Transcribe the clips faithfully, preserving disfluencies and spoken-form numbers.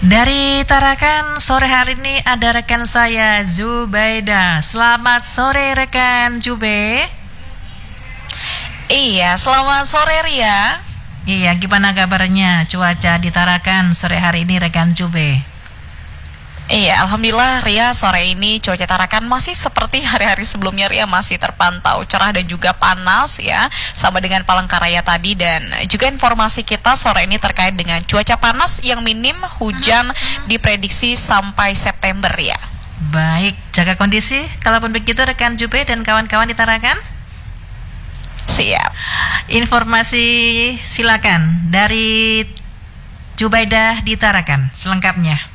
Dari Tarakan, sore hari ini ada rekan saya Zubaida. Selamat sore rekan Jube. Iya, selamat sore Ria. Iya, gimana kabarnya cuaca di Tarakan sore hari ini rekan Jube? Iya, alhamdulillah Ria, sore ini cuaca Tarakan masih seperti hari-hari sebelumnya. Ria masih terpantau cerah dan juga panas ya, sama dengan Palangkaraya tadi. Dan juga informasi kita sore ini terkait dengan cuaca panas yang minim, hujan diprediksi sampai September ya. Baik, jaga kondisi. Kalaupun begitu rekan Jube dan kawan-kawan di Tarakan. Siap. Informasi silakan dari Jubaidah di Tarakan selengkapnya.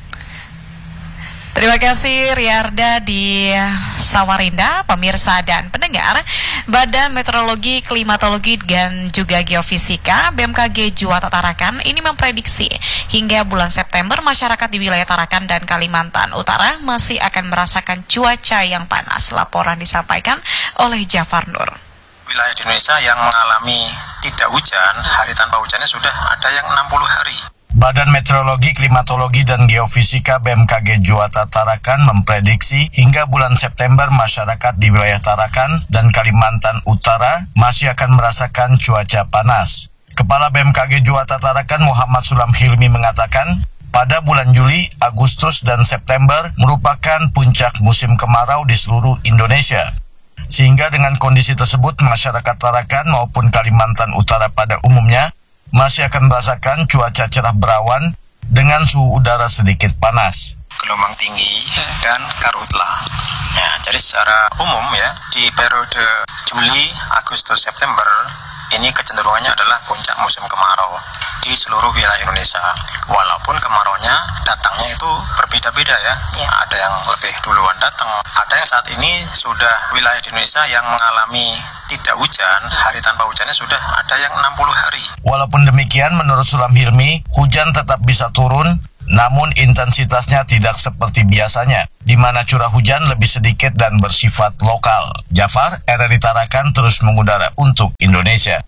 Terima kasih Riarda di Samarinda, pemirsa dan pendengar. Badan Meteorologi, Klimatologi dan juga Geofisika B M K G Juwata Tarakan ini memprediksi hingga bulan September masyarakat di wilayah Tarakan dan Kalimantan Utara masih akan merasakan cuaca yang panas. Laporan disampaikan oleh Jafar Nur. Wilayah di Indonesia yang mengalami tidak hujan, hari tanpa hujannya sudah ada yang enam puluh hari. Badan Meteorologi, Klimatologi dan Geofisika B M K G Juwata Tarakan memprediksi hingga bulan September masyarakat di wilayah Tarakan dan Kalimantan Utara masih akan merasakan cuaca panas. Kepala B M K G Juwata Tarakan Muhammad Sulam Hilmi mengatakan, pada bulan Juli, Agustus dan September merupakan puncak musim kemarau di seluruh Indonesia. Sehingga dengan kondisi tersebut masyarakat Tarakan maupun Kalimantan Utara pada umumnya masih akan merasakan cuaca cerah berawan dengan suhu udara sedikit panas, gelombang tinggi dan karhutlah. Ya, jadi secara umum ya di periode Juli, Agustus, September ini kecenderungannya adalah puncak musim kemarau di seluruh wilayah Indonesia. Walaupun kemaraunya datangnya itu berbeda-beda ya. ya. Ada yang lebih duluan datang, ada yang saat ini sudah wilayah di Indonesia yang mengalami tidak hujan, hari tanpa hujannya sudah ada yang enam puluh hari. Walaupun demikian, menurut Sulam Hilmi, hujan tetap bisa turun, namun intensitasnya tidak seperti biasanya, di mana curah hujan lebih sedikit dan bersifat lokal. Jafar, R R I Tarakan terus mengudara untuk Indonesia.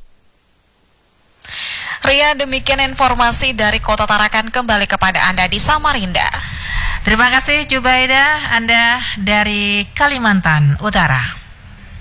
Ria, demikian informasi dari Kota Tarakan, kembali kepada Anda di Samarinda. Terima kasih Jubaidah, Anda dari Kalimantan Utara.